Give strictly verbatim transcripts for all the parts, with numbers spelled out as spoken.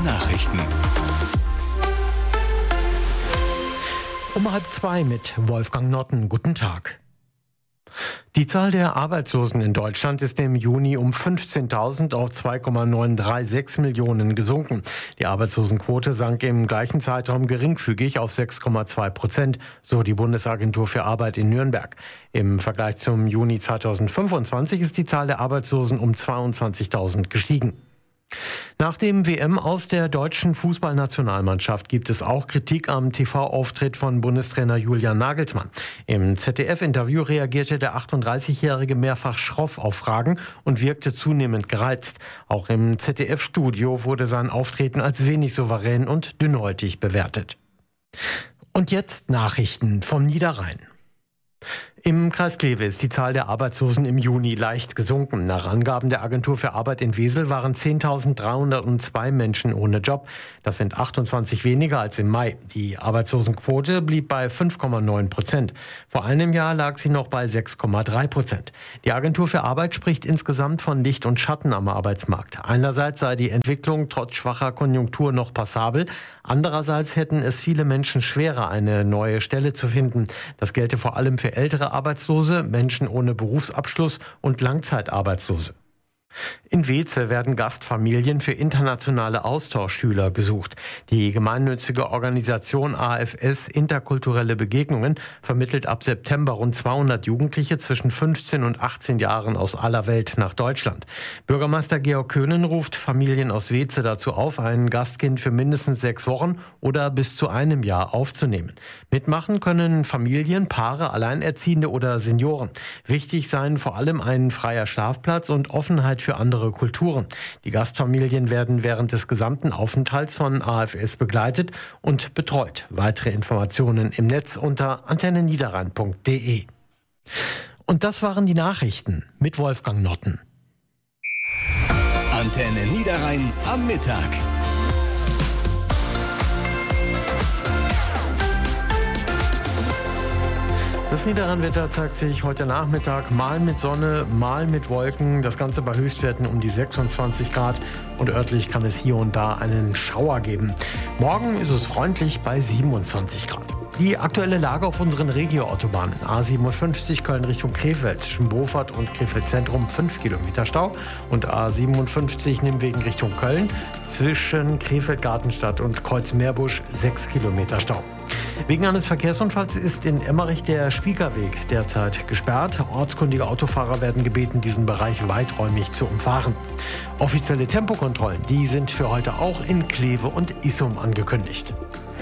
Nachrichten. Um halb zwei mit Wolfgang Notten. Guten Tag. Die Zahl der Arbeitslosen in Deutschland ist im Juni um fünfzehntausend auf zwei Komma neun drei sechs Millionen gesunken. Die Arbeitslosenquote sank im gleichen Zeitraum geringfügig auf sechs Komma zwei Prozent, so die Bundesagentur für Arbeit in Nürnberg. Im Vergleich zum Juni zweitausendfünfundzwanzig ist die Zahl der Arbeitslosen um zweiundzwanzigtausend gestiegen. Nach dem W M aus der deutschen Fußballnationalmannschaft gibt es auch Kritik am T V-Auftritt von Bundestrainer Julian Nagelsmann. Im Z D F-Interview reagierte der achtunddreißigjährige mehrfach schroff auf Fragen und wirkte zunehmend gereizt. Auch im Z D F-Studio wurde sein Auftreten als wenig souverän und dünnhäutig bewertet. Und jetzt Nachrichten vom Niederrhein. Im Kreis Kleve ist die Zahl der Arbeitslosen im Juni leicht gesunken. Nach Angaben der Agentur für Arbeit in Wesel waren zehntausenddreihundertzwei Menschen ohne Job. Das sind achtundzwanzig weniger als im Mai. Die Arbeitslosenquote blieb bei fünf Komma neun Prozent. Vor einem Jahr lag sie noch bei sechs Komma drei Prozent. Die Agentur für Arbeit spricht insgesamt von Licht und Schatten am Arbeitsmarkt. Einerseits sei die Entwicklung trotz schwacher Konjunktur noch passabel. Andererseits hätten es viele Menschen schwerer, eine neue Stelle zu finden. Das gelte vor allem für ältere Arbeitslose, Menschen ohne Berufsabschluss und Langzeitarbeitslose. In Weeze werden Gastfamilien für internationale Austauschschüler gesucht. Die gemeinnützige Organisation A F S Interkulturelle Begegnungen vermittelt ab September rund zweihundert Jugendliche zwischen fünfzehn und achtzehn Jahren aus aller Welt nach Deutschland. Bürgermeister Georg Köhnen ruft Familien aus Weeze dazu auf, ein Gastkind für mindestens sechs Wochen oder bis zu einem Jahr aufzunehmen. Mitmachen können Familien, Paare, Alleinerziehende oder Senioren. Wichtig seien vor allem ein freier Schlafplatz und Offenheit für andere Kulturen. Die Gastfamilien werden während des gesamten Aufenthalts von A F S begleitet und betreut. Weitere Informationen im Netz unter antenne niederrhein punkt de. Und das waren die Nachrichten mit Wolfgang Notten. Antenne Niederrhein am Mittag. Das Niederrhein-Wetter zeigt sich heute Nachmittag mal mit Sonne, mal mit Wolken. Das Ganze bei Höchstwerten um die sechsundzwanzig Grad und örtlich kann es hier und da einen Schauer geben. Morgen ist es freundlich bei siebenundzwanzig Grad. Die aktuelle Lage auf unseren Regio-Autobahnen. A siebenundfünfzig Köln Richtung Krefeld, Schönbofert und Krefeld Zentrum fünf Kilometer Stau und A siebenundfünfzig Nimwegen Richtung Köln zwischen Krefeld Gartenstadt und Kreuz-Meerbusch sechs Kilometer Stau. Wegen eines Verkehrsunfalls ist in Emmerich der Spiekerweg derzeit gesperrt. Ortskundige Autofahrer werden gebeten, diesen Bereich weiträumig zu umfahren. Offizielle Tempokontrollen, die sind für heute auch in Kleve und Issum angekündigt.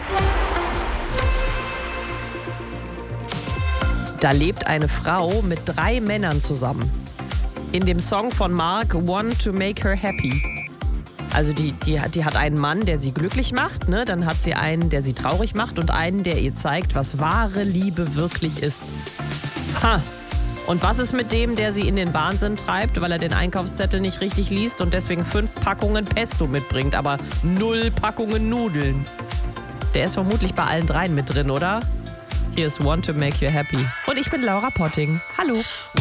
Da lebt eine Frau mit drei Männern zusammen. In dem Song von Mark, One to Make Her Happy. Also die, die, die hat einen Mann, der sie glücklich macht, ne? Dann hat sie einen, der sie traurig macht und einen, der ihr zeigt, was wahre Liebe wirklich ist. Ha! Und was ist mit dem, der sie in den Wahnsinn treibt, weil er den Einkaufszettel nicht richtig liest und deswegen fünf Packungen Pesto mitbringt, aber null Packungen Nudeln? Der ist vermutlich bei allen dreien mit drin, oder? Hier ist One to Make You Happy. Und ich bin Laura Potting. Hallo.